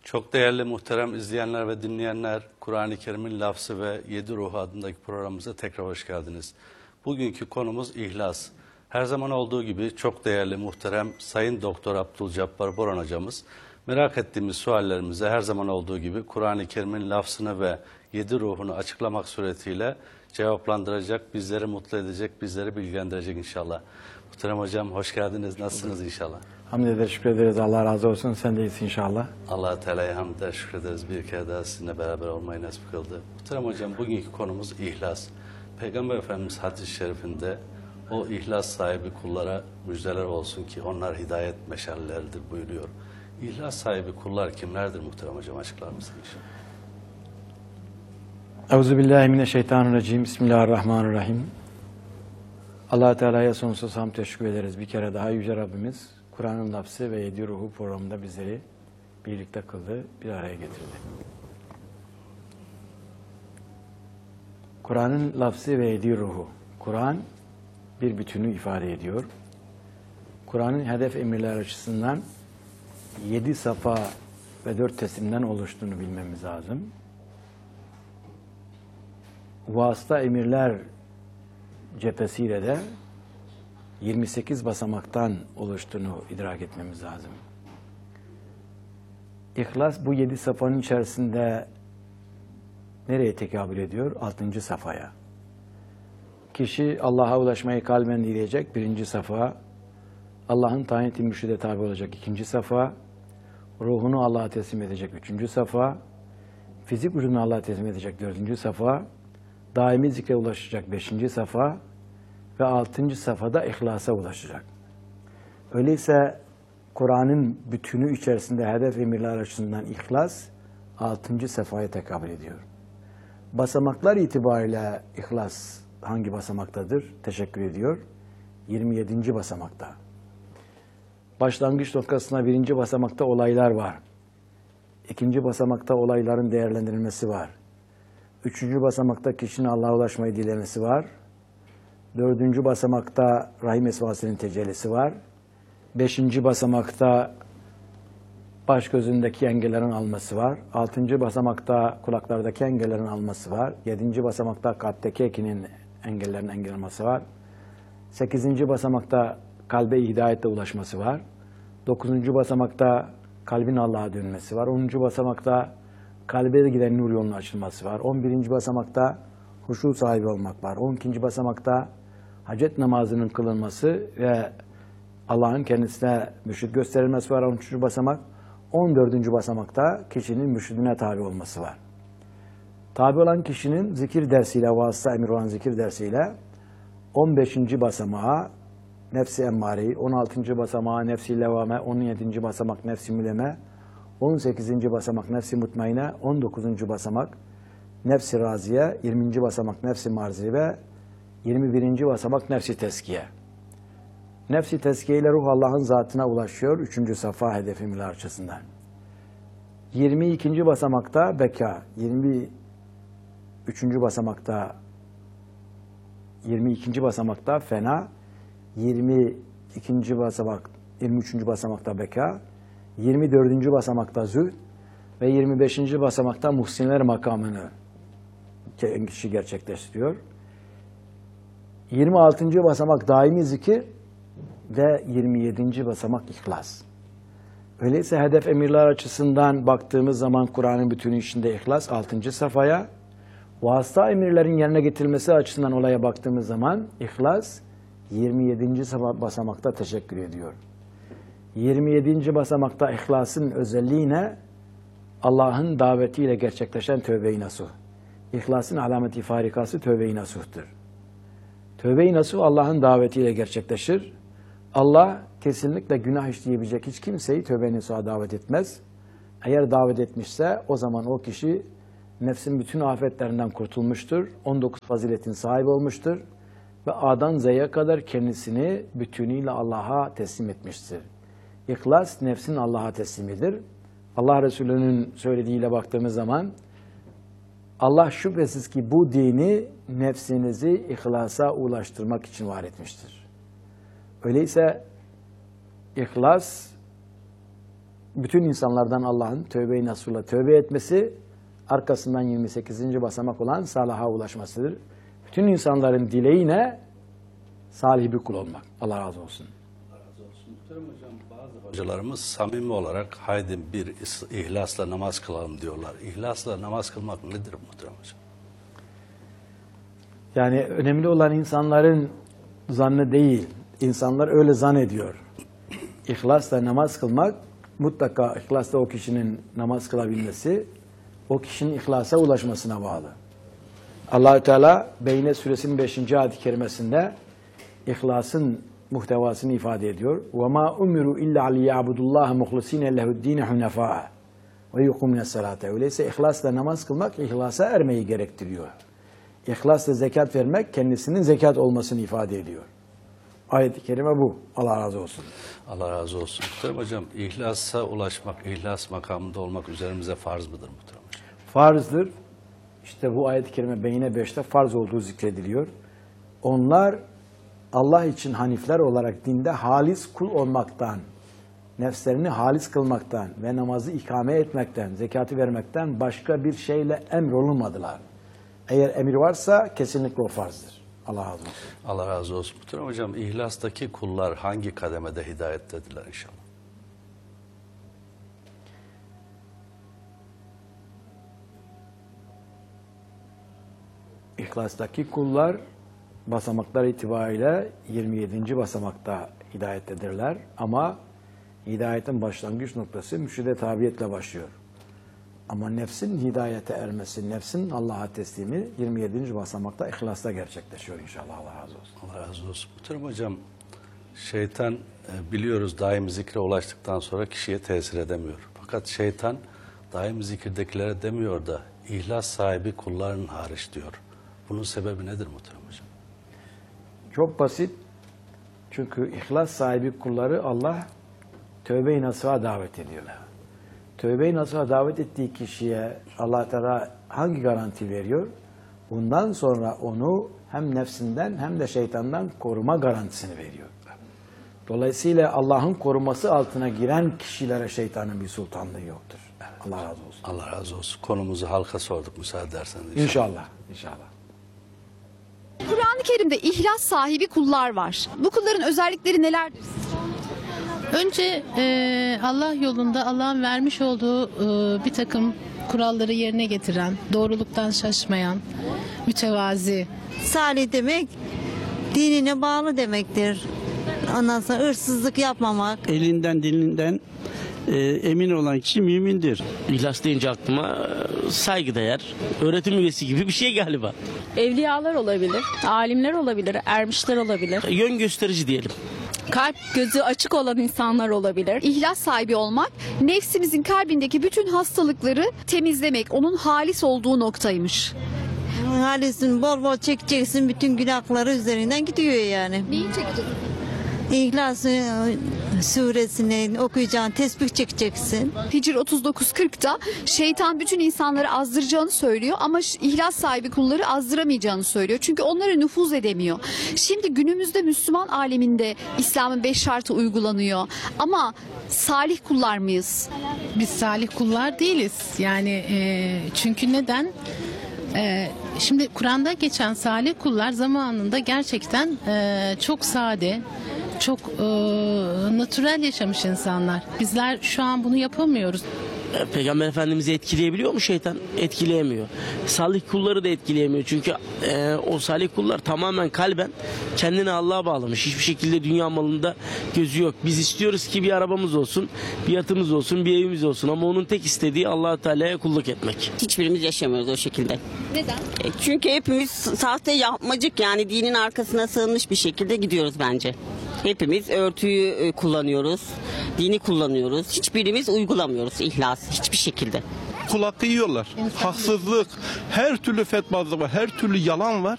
Çok değerli muhterem izleyenler ve dinleyenler, Kur'an-ı Kerim'in lafzı ve 7 ruhu adındaki programımıza tekrar hoş geldiniz. Bugünkü konumuz ihlas. Her zaman olduğu gibi çok değerli muhterem Sayın Doktor Abdülcabbar Boran hocamız, merak ettiğimiz suallerimize her zaman olduğu gibi Kur'an-ı Kerim'in lafzını ve 7 ruhunu açıklamak suretiyle cevaplandıracak, bizleri mutlu edecek, bizleri bilgilendirecek inşallah. Muhterem hocam hoş geldiniz, nasılsınız inşallah? Hamd ederiz, şükür ederiz. Allah razı olsun. Sen de iyisin inşallah. Allah-u Teala'ya hamd eder, şükrederiz. Bir kere daha sizinle beraber olmayı nasip kıldı. Muhterem hocam, bugünkü konumuz ihlas. Peygamber Efendimiz hadis-i şerifinde o ihlas sahibi kullara müjdeler olsun ki onlar hidayet meşalleridir buyuruyor. İhlas sahibi kullar kimlerdir muhterem hocam, açıklar mısın inşallah? Euzubillahimineşşeytanirracim. Bismillahirrahmanirrahim. Allah-u Teala'ya sonsuz hamd teşekkür ederiz. Bir kere daha Yüce Rabbimiz Kur'an'ın lafzı ve 7 ruhu programında bizleri birlikte kıldı, bir araya getirdi. Kur'an'ın lafzı ve 7 ruhu. Kur'an bir bütünü ifade ediyor. Kur'an'ın hedef emirler açısından 7 safa ve 4 tesimden oluştuğunu bilmemiz lazım. Vasıta emirler cephesiyle de 28 basamaktan oluştuğunu idrak etmemiz lazım. İhlas bu 7 safhanın içerisinde nereye tekabül ediyor? 6. safhaya. Kişi Allah'a ulaşmayı kalben dileyecek 1. safha, Allah'ın tayin-i mürşide tabi olacak 2. safha, ruhunu Allah'a teslim edecek 3. safha, fizik vücudunu Allah'a teslim edecek 4. safha, daimi zikre ulaşacak 5. safha ve 6. safhada ihlasa ulaşacak. Öyleyse Kur'an'ın bütünü içerisinde hedef emirler açısından ihlas 6. safhaya tekabül ediyor. Basamaklar itibariyle ihlas hangi basamaktadır? Teşekkür ediyor. 27. basamakta. Başlangıç noktasına 1. basamakta olaylar var. 2. basamakta olayların değerlendirilmesi var. 3. basamakta kişinin Allah'a ulaşmayı dilemesi var. 4. basamakta rahim esmasının tecellisi var. 5. basamakta baş gözündeki engellerin alması var. 6. basamakta kulaklardaki engellerin alması var. 7. basamakta kalpteki ekinin engellerin engellenmesi var. 8. basamakta kalbe hidayetle ulaşması var. 9. basamakta kalbin Allah'a dönmesi var. 10. basamakta kalbe giden nur yolunun açılması var. 11. basamakta huşu sahibi olmak var. 12. basamakta hacet namazının kılınması ve Allah'ın kendisine mürşid gösterilmesi var. 13. basamak. 14. basamakta kişinin mürşidine tabi olması var. Tabi olan kişinin zikir dersiyle, vasıta emir olan zikir dersiyle 15. basamağa nefsi emmareyi, 16. basamağa nefsi levame, 17. basamak nefsi müleme, 18. basamak nefsi mutmaine, 19. basamak nefsi raziye, 20. basamak nefsi marzi ve 21. basamak nefsi teskiye. Nefsi teskiye ile ruh Allah'ın zatına ulaşıyor 3. safa hedefimler açısından. 22. basamakta beka, 23. basamakta 22. basamakta fena, 22. basamak 23. basamakta beka, 24. basamakta zühd ve 25. basamakta muhsinler makamını kişi gerçekleştiriyor. 26. basamak daimi zikir ve 27. basamak ihlas. Öyleyse hedef emirler açısından baktığımız zaman Kur'an'ın bütünü içinde ihlas 6. safhaya, vasıta emirlerin yerine getirilmesi açısından olaya baktığımız zaman ihlas 27. basamakta teşekkür ediyor. 27. basamakta ihlasın özelliği ne? Allah'ın davetiyle gerçekleşen tövbe-i nasuh. İhlasın alameti farikası tövbe-i nasuh'tur. Tövbe-i nasuh Allah'ın davetiyle gerçekleşir. Allah kesinlikle günah işleyebilecek hiç kimseyi tövbe-i nasuh'a davet etmez. Eğer davet etmişse o zaman o kişi nefsin bütün afetlerinden kurtulmuştur. 19 faziletin sahibi olmuştur. Ve A'dan Z'ye kadar kendisini bütünüyle Allah'a teslim etmiştir. İhlas nefsin Allah'a teslimidir. Allah Resulü'nün söylediğiyle baktığımız zaman Allah şüphesiz ki bu dini nefsinizi ihlasa ulaştırmak için var etmiştir. Öyleyse ihlas bütün insanlardan Allah'ın tövbe-i nasuhla tövbe etmesi, arkasından 28. basamak olan salaha ulaşmasıdır. Bütün insanların dileği ne? Salih bir kul olmak. Allah razı olsun. Muhterem hocam, bazı hocalarımız samimi olarak haydi bir ihlasla namaz kılalım diyorlar. İhlasla namaz kılmak nedir muhterem hocam? Yani önemli olan insanların zannı değil. İnsanlar öyle zannediyor. İhlasla namaz kılmak, mutlaka ihlasla o kişinin namaz kılabilmesi, o kişinin ihlasa ulaşmasına bağlı. Allah-u Teala Beyne suresinin 5. ayet-i kerimesinde ihlasın muhtevasını ifade ediyor. وَمَا اُمِرُوا اِلَّا عَلِيَعْبُدُ اللّٰهَ مُخْلِص۪ينَ لَهُ الد۪ينَ حُنَفَاءَ وَيُقُمْنَ السَّلَاةَ Öyleyse ihlasla namaz kılmak ihlasa ermeyi gerektiriyor. İhlasla zekat vermek kendisinin zekat olmasını ifade ediyor. Ayet-i kerime bu. Allah razı olsun. Allah razı olsun. Muhterem hocam, ihlasa ulaşmak, ihlas makamında olmak üzerimize farz mıdır muhterem hocam? Farzdır. İşte bu ayet-i kerime Beyne 5'te farz olduğu zikrediliyor. Onlar Allah için hanifler olarak dinde halis kul olmaktan, nefslerini halis kılmaktan ve namazı ikame etmekten, zekatı vermekten başka bir şeyle emrolunmadılar. Eğer emir varsa kesinlikle o farzdır. Allah razı olsun. Allah razı olsun. Muhterem hocam, ihlastaki kullar hangi kademede hidayettediler inşallah? İhlastaki kullar basamaklar itibariyle 27. basamakta hidayettedirler. Ama hidayetin başlangıç noktası mürşide tabiyetle başlıyor. Ama nefsin hidayete ermesi, nefsin Allah'a teslimi 27. basamakta ihlasta gerçekleşiyor inşallah. Allah razı olsun. Allah razı olsun. Muhterem hocam, şeytan biliyoruz daim zikre ulaştıktan sonra kişiye tesir edemiyor. Fakat şeytan daim zikirdekilere demiyor da ihlas sahibi kulların hariç diyor. Bunun sebebi nedir muhterem hocam? Çok basit. Çünkü ihlas sahibi kulları Allah tövbe-i nasuha davet ediyor. Tövbe-i nasuha davet ettiği kişiye Allah Teala hangi garanti veriyor? Bundan sonra onu hem nefsinden hem de şeytandan koruma garantisini veriyor. Dolayısıyla Allah'ın koruması altına giren kişilere şeytanın bir sultanlığı yoktur. Allah razı olsun. Allah razı olsun. Konumuzu halka sorduk müsaade ederseniz. İnşallah. İnşallah. Kur'an-ı Kerim'de ihlas sahibi kullar var. Bu kulların özellikleri nelerdir? Önce Allah yolunda Allah'ın vermiş olduğu bir takım kuralları yerine getiren, doğruluktan şaşmayan, mütevazi. Salih demek dinine bağlı demektir. Ondan sonra hırsızlık yapmamak. Elinden dilinden emin olan kişi mümindir. İhlas deyince aklıma saygıdeğer, öğretim üyesi gibi bir şey galiba. Evliyalar olabilir, alimler olabilir, ermişler olabilir. Yön gösterici diyelim. Kalp gözü açık olan insanlar olabilir. İhlas sahibi olmak, nefsimizin kalbindeki bütün hastalıkları temizlemek, onun halis olduğu noktaymış. Halisin bol bol çekeceksin, bütün günahları üzerinden gidiyor yani. Neyi çekeceğiz? İhlas suresini okuyacaksın, tesbih çekeceksin. Hicr 39:40'da şeytan bütün insanları azdıracağını söylüyor ama ihlas sahibi kulları azdıramayacağını söylüyor. Çünkü onlara nüfuz edemiyor. Şimdi günümüzde Müslüman aleminde İslam'ın 5 şartı uygulanıyor. Ama salih kullar mıyız? Biz salih kullar değiliz. Yani çünkü neden? Şimdi Kur'an'da geçen salih kullar zamanında gerçekten çok sade, çok natürel yaşamış insanlar. Bizler şu an bunu yapamıyoruz. Peygamber Efendimiz'i etkileyebiliyor mu şeytan? Etkileyemiyor. Salih kulları da etkileyemiyor. Çünkü o salih kullar tamamen kalben kendini Allah'a bağlamış. Hiçbir şekilde dünya malında gözü yok. Biz istiyoruz ki bir arabamız olsun, bir yatımız olsun, bir evimiz olsun. Ama onun tek istediği Allah Teala'ya kulluk etmek. Hiçbirimiz yaşamıyoruz o şekilde. Neden? Çünkü hepimiz sahte yapmacık, yani dinin arkasına sığınmış bir şekilde gidiyoruz bence. Hepimiz örtüyü kullanıyoruz, dini kullanıyoruz. Hiçbirimiz uygulamıyoruz ihlas hiçbir şekilde. Kul hakkı yiyorlar. Haksızlık, her türlü fetvalık var, her türlü yalan var.